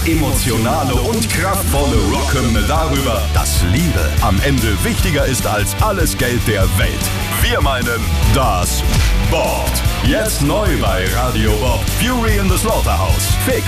emotionale und kraftvolle Rockhymne darüber, dass Liebe am Ende wichtiger ist als alles Geld der Welt. Wir meinen, das boppt. Jetzt neu bei Radio Bob. Fury in the Slaughterhouse. Fick